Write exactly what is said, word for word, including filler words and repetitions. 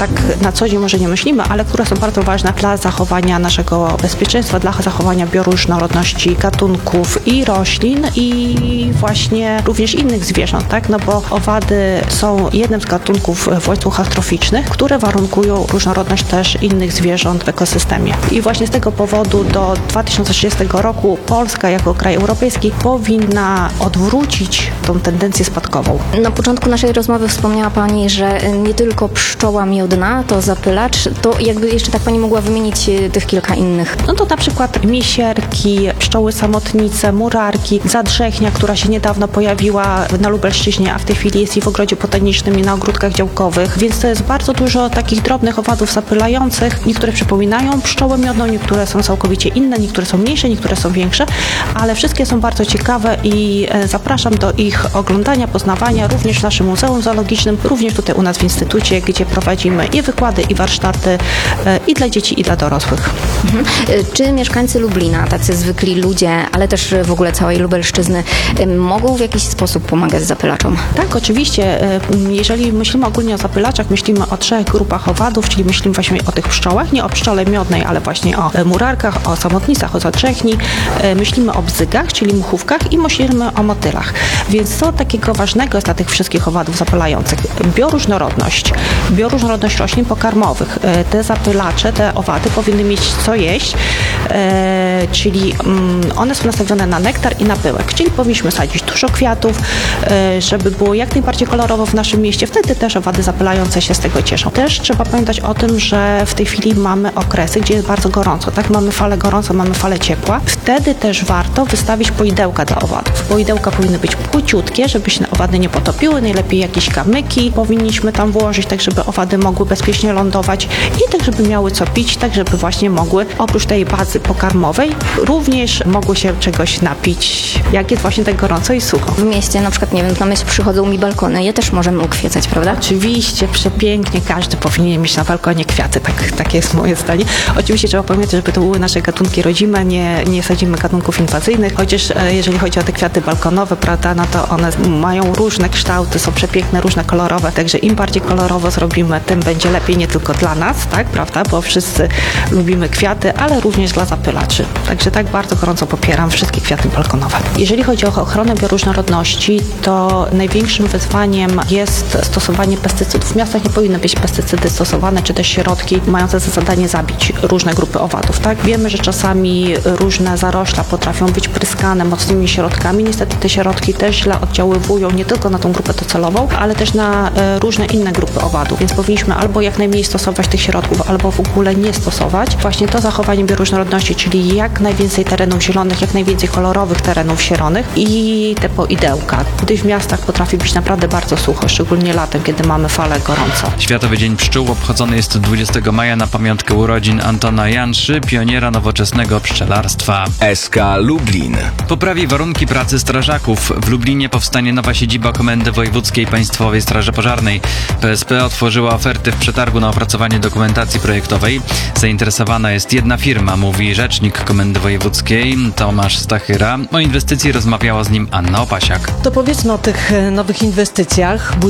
tak na co dzień może nie myślimy, ale które są bardzo ważne dla zachowania naszego bezpieczeństwa, dla zachowania bioróżnorodności gatunków i roślin i właśnie również innych zwierząt, tak? No bo owady są jednym z gatunków w łańcuchach troficznych, które warunkują różnorodność też innych zwierząt w ekosystemie. I właśnie z tego powodu do dwa tysiące trzydziestego roku Polska jako kraj europejski powinna odwrócić tą tendencję spadkową. Na początku naszej rozmowy wspomniała Pani, że nie tylko pszczoła miodna to zapylacz, to jakby jeszcze tak Pani mogła wymienić tych kilka innych. No to na przykład misierki, pszczoły samotnice, murarki, zadrzechnia, która się niedawno pojawiła na Lubelszczyźnie, a w tej chwili jest i w ogrodzie botanicznym i na ogródkach działkowych, więc to jest bardzo dużo takich drobnych owadów zapylających. Niektóre przypominają pszczołę miodną, niektóre są całkowicie inne, niektóre są mniejsze, niektóre są większe, ale wszystkie są bardzo ciekawe i zapraszam do ich oglądania, poznawania, również w naszym Muzeum Zoologicznym, również tutaj u nas w Instytucie, gdzie prowadzimy i wykłady, i warsztaty, i dla dzieci, i dla dorosłych. Mhm. Czy mieszkańcy Lublina, tacy zwykli ludzie, ale też w ogóle całej Lubelszczyzny, mogą w jakiś sposób pomagać zapylaczom? Tak, oczywiście. Jeżeli myślimy ogólnie o zapylaczach, myślimy o trzech grupach owadów, czyli myślimy właśnie o tych pszczołach, nie o pszczole miodnej, ale właśnie o murarkach, o samotnicach, o zadrzechni. Myślimy o bzygach, czyli muchówkach i myślimy o motylach. Więc co takiego ważnego jest dla tych wszystkich owadów zapylających? Bioróżnorodność. Bioróżnorodność roślin pokarmowych. Te zapylacze, te owady powinny mieć co jeść, e, czyli mm, one są nastawione na nektar i na pyłek, czyli powinniśmy sadzić dużo kwiatów, e, żeby było jak najbardziej kolorowo w naszym mieście. Wtedy też owady zapylające się z tego cieszą. Też trzeba pamiętać o tym, że w tej chwili mamy okresy, gdzie jest bardzo gorąco, tak? Mamy falę gorąca, mamy falę ciepła. Wtedy też warto wystawić poidełka dla owadów. Poidełka powinny być płyciutkie, żeby się owady nie potopiły, najlepiej jakieś kamyki powinniśmy tam włożyć, tak żeby owady mogły bezpiecznie lądować i tak, żeby miały co pić, tak żeby właśnie mogły oprócz tej bazy pokarmowej również mogły się czegoś napić, jak jest właśnie tak gorąco i sucho. W mieście na przykład, nie wiem, na myśl przychodzą mi balkony, je też możemy ukwiecać, prawda? Oczywiście, przepięknie, każdy powinien mieć na balkonie kwiaty, tak, takie jest moje zdanie. Oczywiście trzeba pamiętać, żeby to były nasze gatunki rodzime, nie, nie sadzimy gatunków inwazyjnych, chociaż e, jeżeli chodzi o te kwiaty balkonowe, prawda, no to one mają różne kształty, są przepiękne, różne kolorowe, także im bardziej kolorowo zrobimy, tym będzie lepiej nie tylko dla nas, tak, prawda, bo wszyscy lubimy kwiaty, ale również dla zapylaczy. Także tak bardzo gorąco popieram wszystkie kwiaty balkonowe. Jeżeli chodzi o ochronę bioróżnorodności, to największym wyzwaniem jest stosowanie pestycydów. W miastach nie powinny być pestycydy stosowane, czy też środki mające za zadanie zabić różne grupy owadów, tak? Wiemy, że czasami różne zarośla potrafią być pryskane mocnymi środkami. Niestety te środki też źle oddziaływują nie tylko na tą grupę docelową, ale też na e, różne inne grupy owadów, więc powinniśmy albo jak najmniej stosować tych środków, albo w ogóle nie stosować. Właśnie to zachowanie bioróżnorodności, czyli jak najwięcej terenów zielonych, jak najwięcej kolorowych terenów zielonych i te poidełka. Gdyż w miastach potrafi być naprawdę bardzo sucho, szczególnie latem, kiedy mamy falę gorąco. Światowy Dzień Pszczół obchodzony jest dwudziestego maja na pamiątkę urodzin Antona Janszy, pioniera nowoczesnego pszczelarstwa. S K Lublin. Poprawi warunki pracy strażaków. W Lublinie powstanie nowa siedziba Komendy Wojewódzkiej Państwowej Straży Pożarnej. P S P otworzyła oferty w przetargu na opracowanie dokumentacji projektowej. Zainteresowana jest jedna firma, mówi rzecznik Komendy Wojewódzkiej Tomasz Stachyra. O inwestycji rozmawiała z nim Anna Opasiak. To powiedzmy o tych nowych inwestycjach.